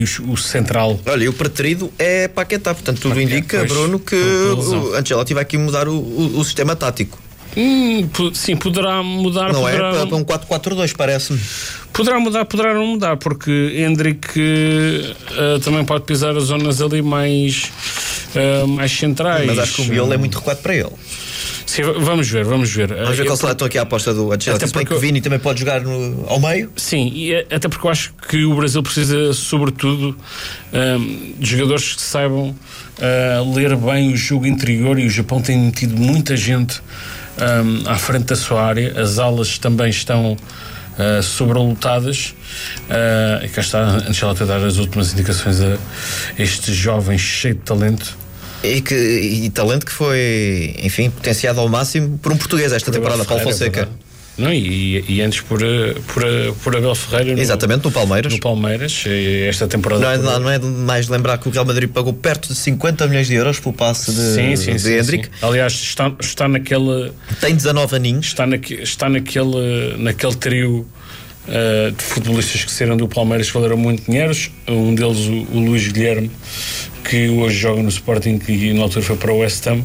o central. Olha, o preterido é Paquetá, portanto tudo indica, pois, Bruno, que o Ancelotti vai aqui mudar o sistema tático. Sim, poderá mudar. Não poderá... é para um 4-4-2, parece-me. Poderá mudar, poderá não mudar, porque Endrick também pode pisar as zonas ali mais centrais. Mas acho que o miolo é muito recuado para ele. Sim, vamos ver. Vamos ver qual será aqui a aposta do Ancelotti. Se bem que o Vini também pode jogar ao meio. Sim, e até porque eu acho que o Brasil precisa, sobretudo, de jogadores que saibam ler bem o jogo interior, e o Japão tem metido muita gente à frente da sua área. As alas também estão sobrelotadas, e cá está Ancelotti a dar as últimas indicações a este jovem cheio de talento. E talento que foi, enfim, potenciado ao máximo por um português esta temporada, Paulo Fonseca. Não, e antes por Abel Ferreira. Exatamente, no Palmeiras. No Palmeiras, esta temporada. Não é demais lembrar que o Real Madrid pagou perto de 50 milhões de euros pelo passe de Endrick. Aliás, está naquele. Tem 19 aninhos. Está naquele trio de futebolistas que saíram do Palmeiras, que valeram muito dinheiro. Um deles, o Luís Guilherme, que hoje joga no Sporting e na altura foi para o West Ham.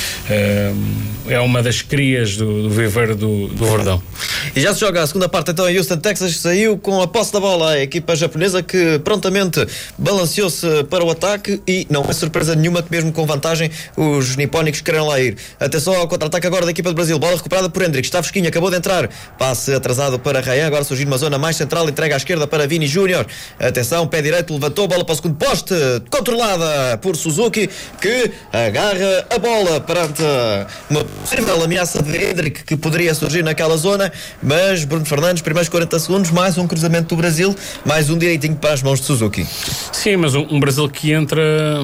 É uma das crias do viveiro do Verdão. E já se joga a segunda parte então em Houston, Texas. Saiu com a posse da bola a equipa japonesa, que prontamente balanceou-se para o ataque, e não é surpresa nenhuma que mesmo com vantagem os nipónicos querem lá ir. Atenção ao contra-ataque agora da equipa do Brasil. Bola recuperada por Endrick, está fresquinho, acabou de entrar. Passe atrasado para Rayan, agora surgindo uma zona mais central, entrega à esquerda para Vini Júnior. Atenção, pé direito, levantou, bola para o segundo poste, controlada por Suzuki, que agarra a bola perante uma possível ameaça de Endrick que poderia surgir naquela zona, mas Bruno Fernandes, primeiros 40 segundos, mais um cruzamento do Brasil, mais um direitinho para as mãos de Suzuki. Sim, mas um Brasil que entra,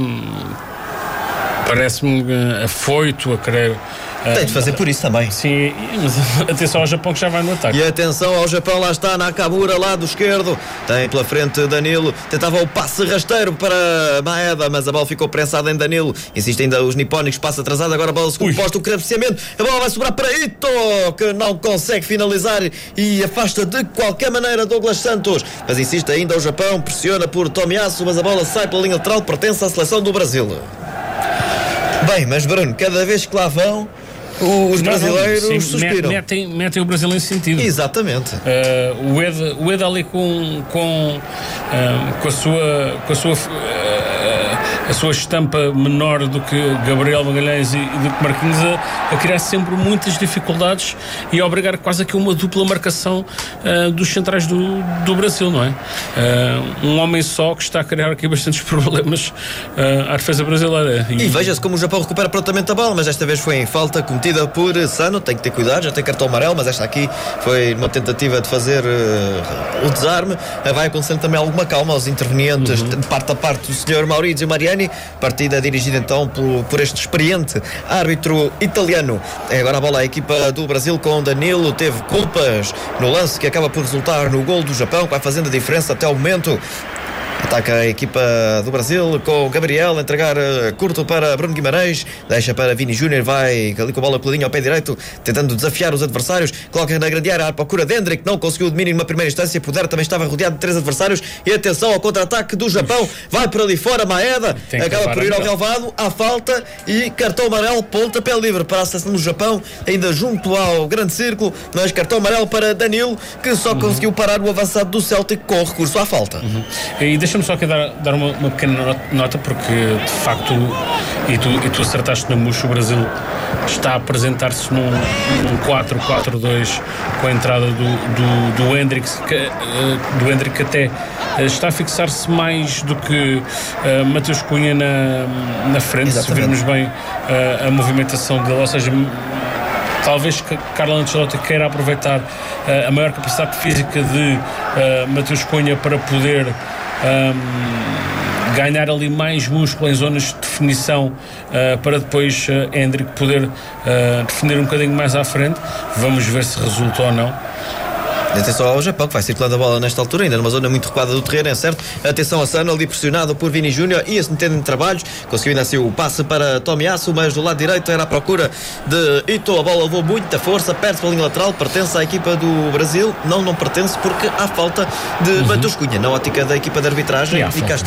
parece-me afoito, a querer. Tem de fazer por isso também. Sim, mas atenção ao Japão, que já vai no ataque. E atenção ao Japão, lá está Nakamura, lado esquerdo. Tem pela frente Danilo. Tentava o passe rasteiro para Maeda, mas a bola ficou prensada em Danilo. Insiste ainda os nipónicos, passe atrasado. Agora a bola segundo posto, o cabeceamento. A bola vai sobrar para Ito, que não consegue finalizar e afasta de qualquer maneira Douglas Santos. Mas insiste ainda o Japão, pressiona por Tomiyasu, mas a bola sai pela linha lateral, pertence à seleção do Brasil. Bem, mas Bruno, cada vez que lá vão, os brasileiros suspiram. Metem o Brasil em sentido. Exatamente. O Eda ali com a sua estampa menor do que Gabriel Magalhães e do que Marquinhos, a criar sempre muitas dificuldades e a obrigar quase a uma dupla marcação dos centrais do Brasil, não é? Um homem só que está a criar aqui bastantes problemas à defesa brasileira. E veja-se como o Japão recupera prontamente a bola, mas esta vez foi em falta cometida por Sano. Tem que ter cuidado, já tem cartão amarelo, mas esta aqui foi uma tentativa de fazer o desarme. Vai acontecendo também alguma calma aos intervenientes de parte a parte do Sr. Maurizio Mariani. Partida dirigida então por este experiente árbitro italiano. Agora a bola à equipa do Brasil com Danilo. Teve culpas no lance que acaba por resultar no gol do Japão, que vai fazendo a diferença até o momento. Ataca a equipa do Brasil com o Gabriel, entregar curto para Bruno Guimarães, deixa para Vini Júnior, vai ali com a bola coladinha ao pé direito, tentando desafiar os adversários, coloca na grande área à procura de Endrick, não conseguiu o domínio numa primeira instância, Puder também estava rodeado de 3 adversários, e atenção ao contra-ataque do Japão, vai por ali fora Maeda, acaba por ir ao relvado, à falta, e cartão amarelo, pontapé livre para a seleção do Japão, ainda junto ao grande círculo, mas cartão amarelo para Danilo, que só conseguiu parar o avançado do Celtic com recurso à falta. E deixa-me só aqui dar uma pequena nota, porque de facto, e tu acertaste na murcha, o Brasil está a apresentar-se num 4-4-2 com a entrada do Endrick, que até está a fixar-se mais do que Mateus Cunha na frente. Exatamente. Se virmos bem a movimentação dele, ou seja, talvez que Carlo Ancelotti queira aproveitar a maior capacidade física de Mateus Cunha para poder ganhar ali mais músculo em zonas de definição, para depois Endrick poder definir um bocadinho mais à frente. Vamos ver se resulta ou não. Atenção ao Japão, que vai circulando a bola nesta altura, ainda numa zona muito recuada do terreno, é certo. Atenção a Sano, ali pressionado por Vini Júnior, ia-se metendo em trabalhos, conseguiu ainda assim o passe para Tomiyasu, mas do lado direito era à procura de Ito. A bola levou muita força, perde pela linha lateral, pertence à equipa do Brasil. Não pertence, porque há falta de Mateus Cunha na ótica da equipa de arbitragem. E cá está